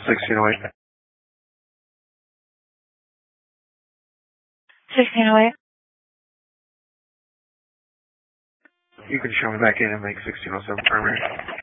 1608. 1608. You can show me back in and make 1607 primary.